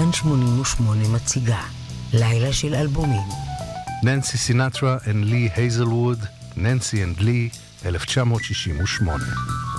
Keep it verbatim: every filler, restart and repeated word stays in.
כאן שמונים ושמונה מציגה לילה של אלבומים. ננסי סינטרה and לי הייזלווד, ננסי and לי, אלף תשע מאות שישים ושמונה.